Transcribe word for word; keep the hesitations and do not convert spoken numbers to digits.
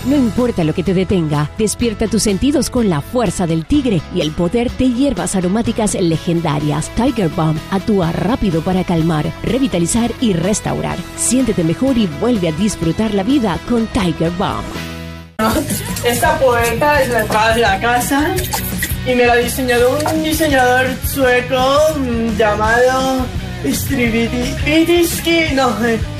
No importa lo que te detenga, despierta tus sentidos con la fuerza del tigre y el poder de hierbas aromáticas legendarias. Tiger Balm actúa rápido para calmar, revitalizar y restaurar. Siéntete mejor y vuelve a disfrutar la vida con Tiger Balm. Esta puerta es la entrada de la casa y me la diseñó un diseñador sueco llamado Strivitsky, no,